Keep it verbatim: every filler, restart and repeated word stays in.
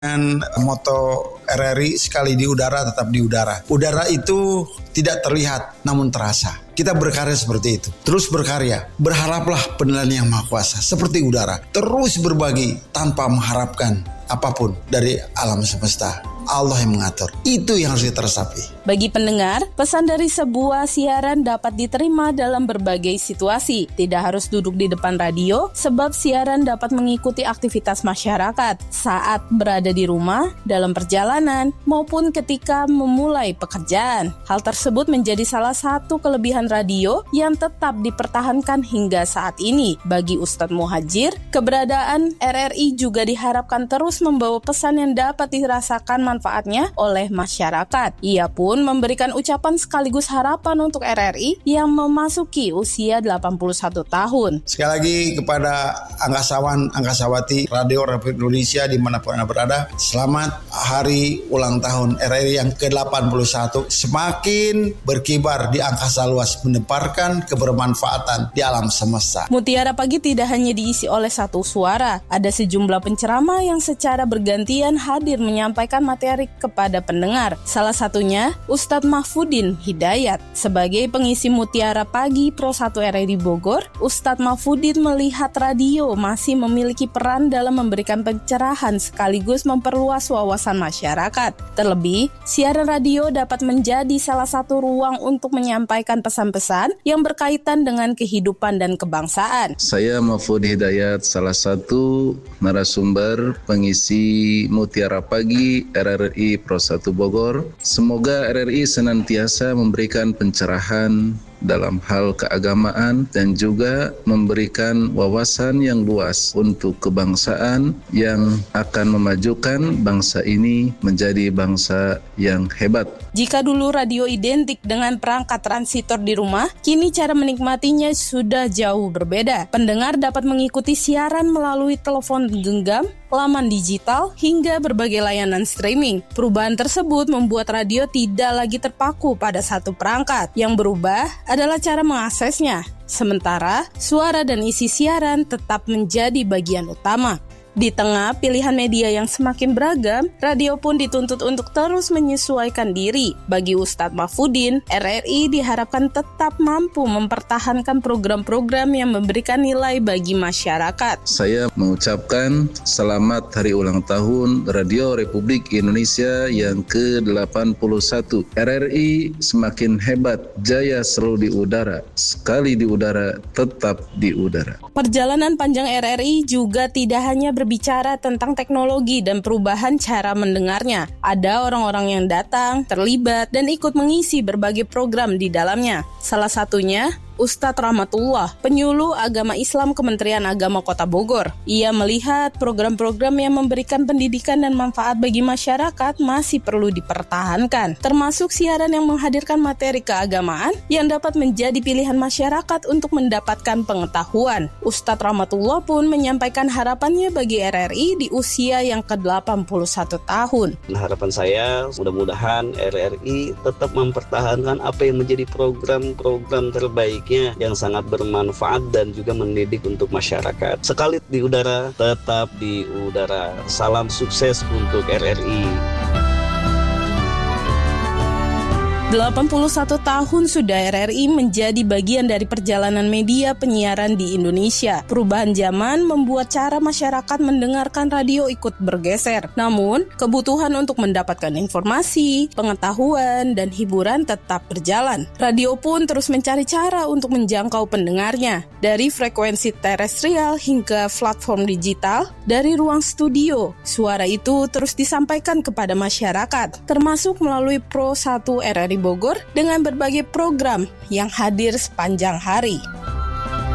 Dan moto R R I sekali di udara tetap di udara. Udara itu tidak terlihat namun terasa. Kita berkarya seperti itu. Terus berkarya. Berharaplah penilaian yang maha kuasa. Seperti udara. Terus berbagi tanpa mengharapkan apapun dari alam semesta. Allah yang mengatur. Itu yang harus kita resapi. Bagi pendengar, pesan dari sebuah siaran dapat diterima dalam berbagai situasi. Tidak harus duduk di depan radio, sebab siaran dapat mengikuti aktivitas masyarakat saat berada di rumah, dalam perjalanan, maupun ketika memulai pekerjaan. Hal tersebut menjadi salah satu kelebihan radio yang tetap dipertahankan hingga saat ini. Bagi Ustadz Muhajir, keberadaan R R I juga diharapkan terus membawa pesan yang dapat dirasakan manfaatnya oleh masyarakat. Ia pun memberikan ucapan sekaligus harapan untuk R R I yang memasuki usia delapan puluh satu tahun. Sekali lagi kepada angkasawan, angkasawati Radio Republik Indonesia dimanapun Anda berada, selamat hari ulang tahun R R I yang ke delapan puluh satu. Semakin berkibar di angkasa luas, menebarkan kebermanfaatan di alam semesta. Mutiara Pagi tidak hanya diisi oleh satu suara, ada sejumlah penceramah yang secara bergantian hadir menyampaikan materi kepada pendengar. Salah satunya Ustadz Mahfudin Hidayat. Sebagai pengisi Mutiara Pagi Pro satu R R I Bogor, Ustadz Mahfudin melihat radio masih memiliki peran dalam memberikan pencerahan sekaligus memperluas wawasan masyarakat. Terlebih, siaran radio dapat menjadi salah satu ruang untuk menyampaikan pesan-pesan yang berkaitan dengan kehidupan dan kebangsaan. Saya Mahfud Hidayat, salah satu narasumber pengisi Mutiara Pagi R R I Pro satu Bogor. Semoga R R I senantiasa memberikan pencerahan dalam hal keagamaan dan juga memberikan wawasan yang luas untuk kebangsaan yang akan memajukan bangsa ini menjadi bangsa yang hebat. Jika dulu radio identik dengan perangkat transitor di rumah, kini cara menikmatinya sudah jauh berbeda. Pendengar dapat mengikuti siaran melalui telepon genggam, laman digital, hingga berbagai layanan streaming. Perubahan tersebut membuat radio tidak lagi terpaku pada satu perangkat. Yang berubah adalah cara mengaksesnya. Sementara, suara dan isi siaran tetap menjadi bagian utama. Di tengah pilihan media yang semakin beragam, radio pun dituntut untuk terus menyesuaikan diri. Bagi Ustadz Mahfudin, R R I diharapkan tetap mampu mempertahankan program-program yang memberikan nilai bagi masyarakat. Saya mengucapkan selamat hari ulang tahun Radio Republik Indonesia yang ke delapan puluh satu. R R I semakin hebat, jaya selalu di udara. Sekali di udara, tetap di udara. Perjalanan panjang R R I juga tidak hanya berbicara tentang teknologi dan perubahan cara mendengarnya. Ada orang-orang yang datang, terlibat, dan ikut mengisi berbagai program di dalamnya. Salah satunya Ustadz Rahmatullah, penyuluh agama Islam Kementerian Agama Kota Bogor. Ia melihat program-program yang memberikan pendidikan dan manfaat bagi masyarakat masih perlu dipertahankan, termasuk siaran yang menghadirkan materi keagamaan yang dapat menjadi pilihan masyarakat untuk mendapatkan pengetahuan. Ustadz Rahmatullah pun menyampaikan harapannya bagi R R I di usia yang ke delapan puluh satu tahun. Harapan saya mudah-mudahan R R I tetap mempertahankan apa yang menjadi program-program terbaik yang sangat bermanfaat dan juga mendidik untuk masyarakat. Sekali di udara, tetap di udara. Salam sukses untuk R R I. delapan puluh satu tahun sudah R R I menjadi bagian dari perjalanan media penyiaran di Indonesia. Perubahan zaman membuat cara masyarakat mendengarkan radio ikut bergeser. Namun, kebutuhan untuk mendapatkan informasi, pengetahuan, dan hiburan tetap berjalan. Radio pun terus mencari cara untuk menjangkau pendengarnya. Dari frekuensi terestrial hingga platform digital, dari ruang studio, suara itu terus disampaikan kepada masyarakat, termasuk melalui Pro satu R R I Bogor dengan berbagai program yang hadir sepanjang hari.